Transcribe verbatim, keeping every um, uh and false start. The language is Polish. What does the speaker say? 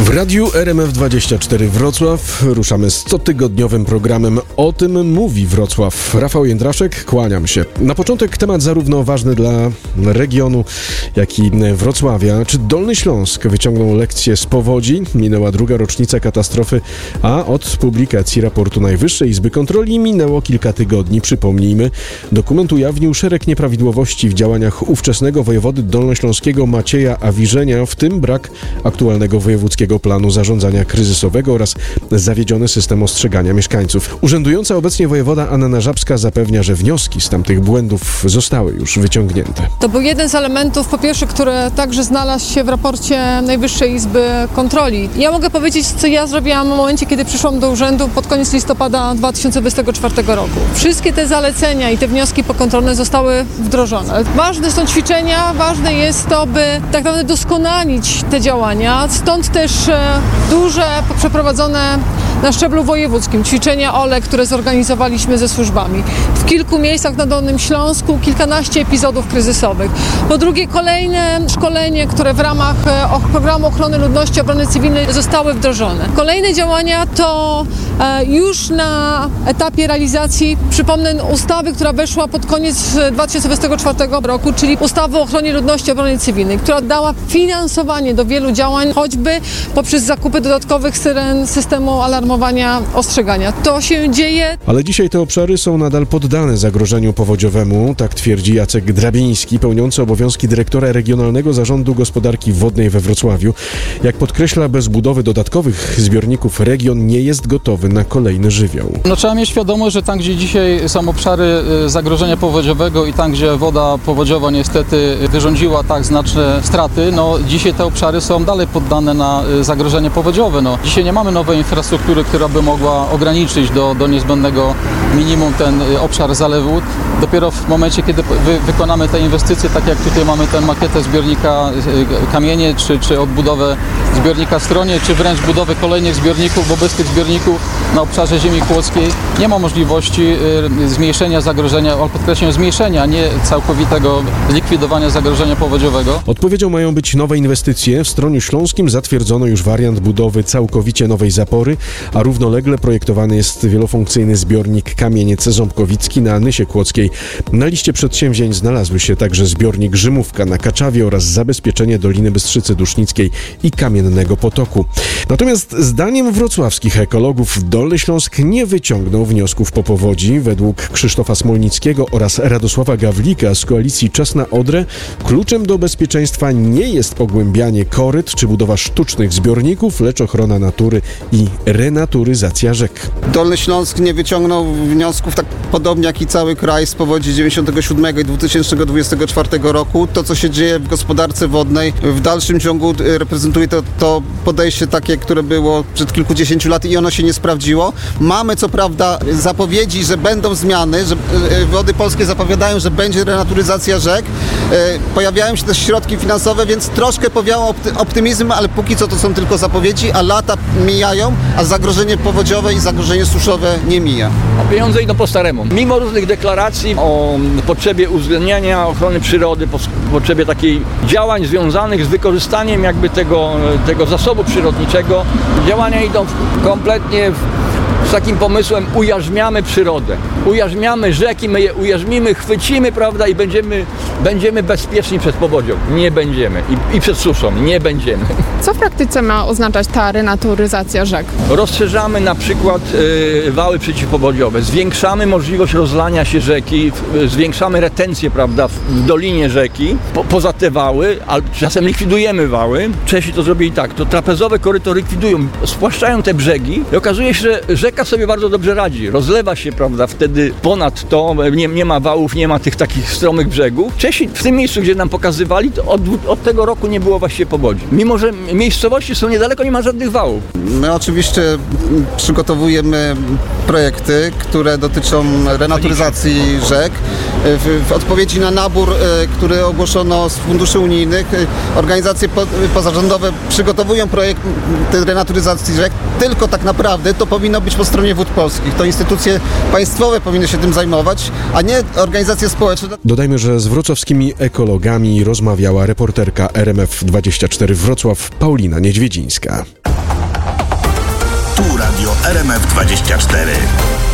W radiu R M F dwadzieścia cztery Wrocław ruszamy z cotygodniowym programem O tym mówi Wrocław. Rafał Jędraszek, kłaniam się. Na początek temat zarówno ważny dla regionu, jak i Wrocławia. Czy Dolny Śląsk wyciągnął lekcje z powodzi? Minęła druga rocznica katastrofy, a od publikacji raportu Najwyższej Izby Kontroli minęło kilka tygodni. Przypomnijmy, dokument ujawnił szereg nieprawidłowości w działaniach ówczesnego wojewody dolnośląskiego Macieja Awiżenia, w tym brak aktualnego wojewódzkiego planu zarządzania kryzysowego oraz zawiedziony system ostrzegania mieszkańców. Urzędująca obecnie wojewoda Anna Żabska zapewnia, że wnioski z tamtych błędów zostały już wyciągnięte. To był jeden z elementów, po pierwsze, który także znalazł się w raporcie Najwyższej Izby Kontroli. Ja mogę powiedzieć, co ja zrobiłam w momencie, kiedy przyszłam do urzędu pod koniec listopada dwa tysiące dwudziestego czwartego roku. Wszystkie te zalecenia i te wnioski pokontrolne zostały wdrożone. Ważne są ćwiczenia, ważne jest to, by tak naprawdę doskonalić te działania, stąd też duże, przeprowadzone na szczeblu wojewódzkim ćwiczenia O L E, które zorganizowaliśmy ze służbami. W kilku miejscach na Dolnym Śląsku kilkanaście epizodów kryzysowych. Po drugie, kolejne szkolenie, które w ramach programu ochrony ludności i obrony cywilnej zostały wdrożone. Kolejne działania to już na etapie realizacji, przypomnę, ustawy, która weszła pod koniec dwa tysiące dwudziestego czwartego roku, czyli ustawy o ochronie ludności i obrony cywilnej, która dała finansowanie do wielu działań, choćby poprzez zakupy dodatkowych syren systemu alarmowania, ostrzegania. To się dzieje. Ale dzisiaj te obszary są nadal poddane zagrożeniu powodziowemu, tak twierdzi Jacek Drabiński, pełniący obowiązki dyrektora Regionalnego Zarządu Gospodarki Wodnej we Wrocławiu. Jak podkreśla, bez budowy dodatkowych zbiorników region nie jest gotowy na kolejny żywioł. No, trzeba mieć świadomość, że tam, gdzie dzisiaj są obszary zagrożenia powodziowego i tam, gdzie woda powodziowa niestety wyrządziła tak znaczne straty, no dzisiaj te obszary są dalej poddane na zagrożenie powodziowe. No, dzisiaj nie mamy nowej infrastruktury, która by mogła ograniczyć do, do niezbędnego minimum ten obszar zalewu. Dopiero w momencie, kiedy wy, wykonamy te inwestycje, tak jak tutaj mamy tę makietę zbiornika Kamienie, czy, czy odbudowę zbiornika Stronie, czy wręcz budowę kolejnych zbiorników, bo bez tych zbiorników na obszarze ziemi kłodzkiej nie ma możliwości y, zmniejszenia zagrożenia, ale podkreślam zmniejszenia, nie całkowitego likwidowania zagrożenia powodziowego. Odpowiedzią mają być nowe inwestycje. W Stroniu Śląskim zatwierdzono już wariant budowy całkowicie nowej zapory, a równolegle projektowany jest wielofunkcyjny zbiornik Kamieniec-Ząbkowicki na Nysie Kłodzkiej. Na liście przedsięwzięć znalazły się także zbiornik Rzymówka na Kaczawie oraz zabezpieczenie Doliny Bystrzycy Dusznickiej i Kamiennego Potoku. Natomiast zdaniem wrocławskich ekologów Dolny Śląsk nie wyciągnął wniosków po powodzi. Według Krzysztofa Smolnickiego oraz Radosława Gawlika z koalicji Czas na Odrę kluczem do bezpieczeństwa nie jest pogłębianie koryt czy budowa sztucznych zbiorników, lecz ochrona natury i renaturyzacja rzek. Dolny Śląsk nie wyciągnął wniosków tak podobnie jak i cały kraj z powodzi dziewięćdziesiątego siódmego i dwa tysiące dwudziestego czwartego roku. To, co się dzieje w gospodarce wodnej, w dalszym ciągu reprezentuje to, to podejście takie, które było przed kilkudziesięciu laty i ono się nie sprawdziło. Mamy co prawda zapowiedzi, że będą zmiany, że Wody Polskie zapowiadają, że będzie renaturyzacja rzek. Pojawiają się też środki finansowe, więc troszkę powiało optymizm, ale póki co to są tylko zapowiedzi, a lata mijają, a zagrożenie powodziowe i zagrożenie suszowe nie mija. A pieniądze idą po staremu. Mimo różnych deklaracji o potrzebie uwzględniania ochrony przyrody, po potrzebie takiej działań związanych z wykorzystaniem jakby tego, tego zasobu przyrodniczego, działania idą kompletnie w z takim pomysłem ujarzmiamy przyrodę, ujarzmiamy rzeki, my je ujarzmimy, chwycimy, prawda, i będziemy, będziemy bezpieczni przed powodzią. Nie będziemy. I, i przed suszą. Nie będziemy. Co w praktyce ma oznaczać ta renaturyzacja rzek? Rozszerzamy na przykład y, wały przeciwpowodziowe, zwiększamy możliwość rozlania się rzeki, y, zwiększamy retencję, prawda, w, w dolinie rzeki, po, poza te wały, ale czasem likwidujemy wały. Czesi to zrobili tak, to trapezowe koryto likwidują, spłaszczają te brzegi i okazuje się, że rzeka sobie bardzo dobrze radzi. Rozlewa się, prawda, wtedy ponad to, nie, nie ma wałów, nie ma tych takich stromych brzegów. Czesi w tym miejscu, gdzie nam pokazywali, to od, od tego roku nie było właściwie powodzi. Mimo że miejscowości są niedaleko, nie ma żadnych wałów. My oczywiście przygotowujemy projekty, które dotyczą renaturyzacji rzek. W, w odpowiedzi na nabór, który ogłoszono z funduszy unijnych, organizacje po, pozarządowe przygotowują projekt renaturyzacji rzek, tylko tak naprawdę to powinno być po stronie Wód Polskich. To instytucje państwowe powinny się tym zajmować, a nie organizacje społeczne. Dodajmy, że z wrocławskimi ekologami rozmawiała reporterka R M F dwadzieścia cztery Wrocław Paulina Niedźwiedzińska. Tu Radio R M F dwadzieścia cztery.